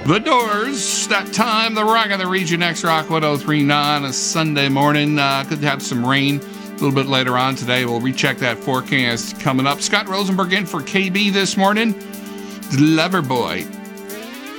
The Doors, that time, the Rock of the Region, X-Rock 103.9, a Sunday morning. Could have some rain a little bit later on today. We'll recheck that forecast coming up. Scott Rosenberg in for KB this morning. Loverboy.